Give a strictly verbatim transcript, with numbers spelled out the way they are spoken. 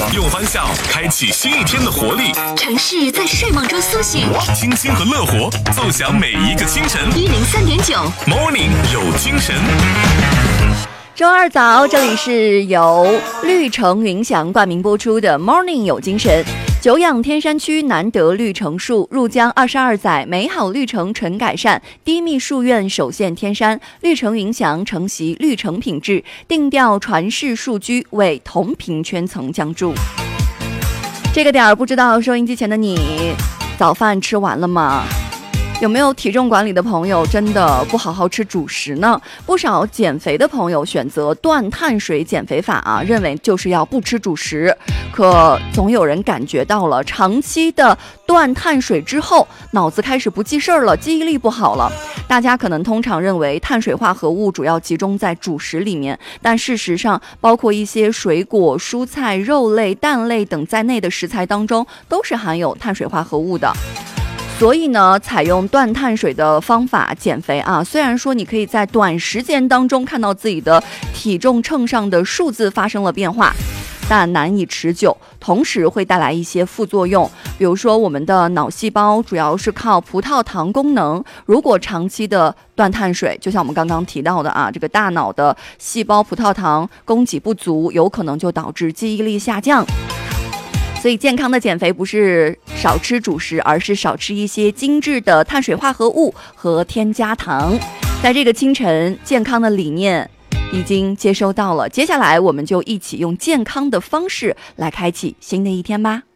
用欢笑开启新一天的活力， 城市在睡梦中苏醒， 清新和乐活奏响每一个清晨。 一零三点九 Morning 有精神。 周二早，这里是由绿城云享冠名播出的 Morning 有精神。久仰天山区难得绿城树，入江二十二载，美好绿城纯改善，低密树院首现天山。绿城云享承袭绿城品质，定调传世树居，为同频圈层将筑。这个点儿，不知道收音机前的你，早饭吃完了吗？有没有体重管理的朋友真的不好好吃主食呢？不少减肥的朋友选择断碳水减肥法啊，认为就是要不吃主食。可总有人感觉到了长期的断碳水之后，脑子开始不记事儿了，记忆力不好了。大家可能通常认为碳水化合物主要集中在主食里面，但事实上，包括一些水果、蔬菜、肉类、蛋类等在内的食材当中，都是含有碳水化合物的。所以呢，采用断碳水的方法减肥啊，虽然说你可以在短时间当中看到自己的体重秤上的数字发生了变化，但难以持久，同时会带来一些副作用。比如说，我们的脑细胞主要是靠葡萄糖功能，如果长期的断碳水，就像我们刚刚提到的啊，这个大脑的细胞葡萄糖供给不足，有可能就导致记忆力下降。所以健康的减肥不是少吃主食，而是少吃一些精致的碳水化合物和添加糖。在这个清晨，健康的理念已经接收到了，接下来我们就一起用健康的方式来开启新的一天吧。